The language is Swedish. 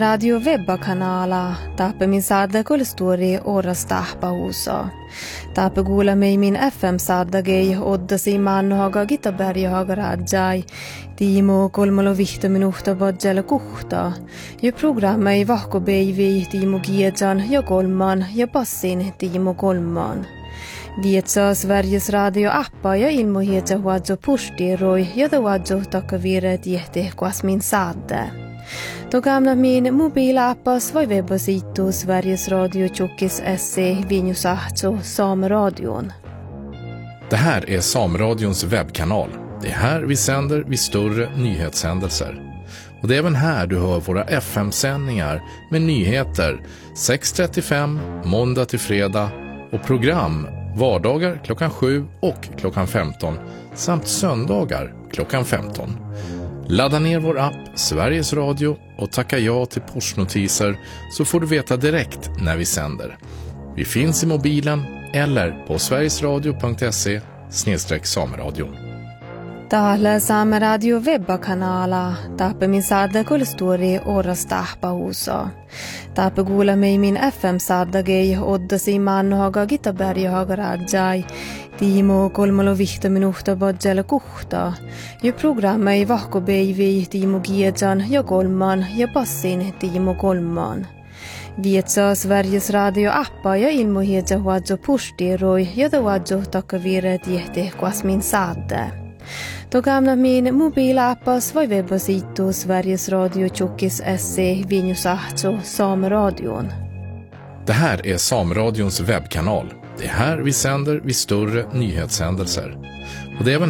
Radio webbakanala tape min sadda kolstori oras tahpa uso. Tape gula mei min FM sadda gei oddasi mannohaga Gitaberjahaga rajai. Tiimo kolmalo vihta minuhta bodjala kuhta. Ja programma ei vahko beivi Tiimo Giedjan ja kolman ja passin Tiimo kolman. Vietsa Sveriges radio-appa ja ilmohietsa huadzo pustiroi ja ta huadzo takavire tiehti kuas min sadde. Då gamla min mobilappas var webbasitu Sveriges Radio Tjockis SE Vinjusahto Sameradion. Det här är Sameradions webbkanal. Det är här vi sänder vid större nyhetshändelser. Och det är även här du hör våra FM-sändningar med nyheter 6:35 måndag till fredag och program vardagar klockan 7 och klockan 15 samt söndagar klockan 15. Ladda ner vår app Sveriges Radio och tacka ja till pushnotiser så får du veta direkt när vi sänder. Vi finns i mobilen eller på sverigesradio.se/sameradio. Täällä Saameradio webbakanala tape min sadda kolstori oras tahpa uso. Tape gula mei min FM sadda gei oddasi mannohaga Gitaberjahaga rajai. Tiimo kolmalo vihta minuhta bodjala kuhta. Ja programma ei vahko beivi Tiimo Giedjan ja kolman ja passin Tiimo kolman. Vietsa Sveriges radio-appa ja ilmohietsa huadzo pustiroi ja ta huadzo takavire tiehti kuas min sadde. Då gamla min mobilappas var webbasitu Sveriges Radio Tjockis SE Vinjusahto Sameradion. Det här är Sameradions webbkanal. Det är här vi sänder vid större nyhetshändelser. Och det är även